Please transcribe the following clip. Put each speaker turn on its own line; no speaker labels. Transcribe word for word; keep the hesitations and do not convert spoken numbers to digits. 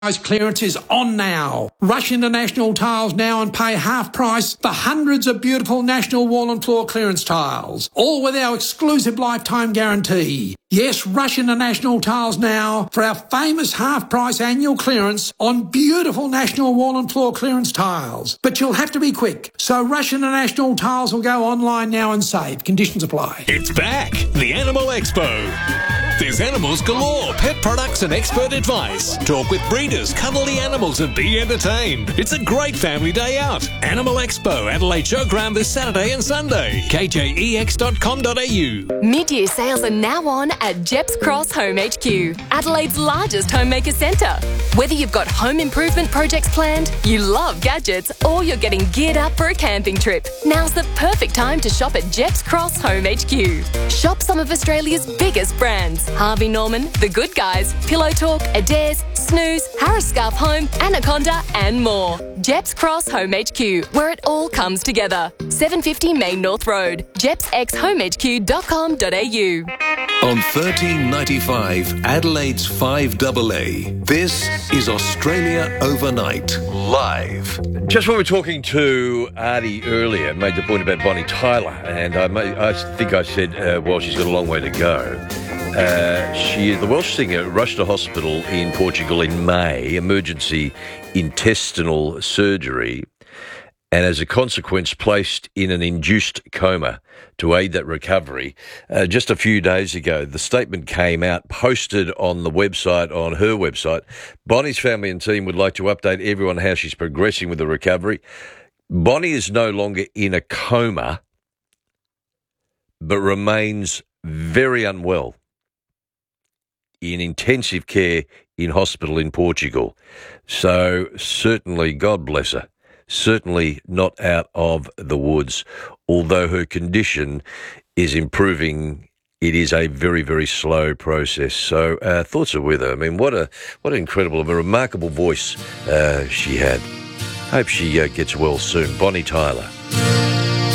Clearance is on now. Rush into National Tiles now and pay half price for hundreds of beautiful National Wall and Floor clearance tiles, all with our exclusive lifetime guarantee. Yes, rush into National Tiles now for our famous half price annual clearance on beautiful National Wall and Floor clearance tiles. But you'll have to be quick, so rush into National Tiles or go online now and save. Conditions apply.
It's back, the Animal Expo. There's animals galore, pet products and expert advice. Talk with breeders, cuddle the animals and be entertained. It's a great family day out. Animal Expo, Adelaide Showground this Saturday and Sunday. k j e x dot com dot a u.
Mid-year sales are now on at Jeps Cross Home H Q, Adelaide's largest homemaker centre. Whether you've got home improvement projects planned, you love gadgets, or you're getting geared up for a camping trip, now's the perfect time to shop at Jeps Cross Home H Q. Shop some of Australia's biggest brands: Harvey Norman, The Good Guys, Pillow Talk, Adairs, Snooze, Harris Scarf Home, Anaconda and more. Jeps Cross Home H Q, where it all comes together. seven fifty Main North Road, jeps x home h q dot com dot a u.
On thirteen ninety-five, Adelaide's five A A, this is Australia Overnight, live.
Just when we were talking to Artie earlier, made the point about Bonnie Tyler, and I, may, I think I said, uh, well, she's got a long way to go. Uh, she, the Welsh singer, rushed to hospital in Portugal in May, emergency intestinal surgery, and as a consequence placed in an induced coma to aid that recovery. Uh, just a few days ago, the statement came out, posted on the website, on her website. Bonnie's family and team would like to update everyone how she's progressing with the recovery. Bonnie is no longer in a coma, but remains very unwell in intensive care in hospital in Portugal. So certainly, God bless her, certainly not out of the woods. Although her condition is improving, it is a very, very slow process. So uh, thoughts are with her. I mean, what a what an incredible, a remarkable voice uh, she had. Hope she uh, gets well soon. Bonnie Tyler.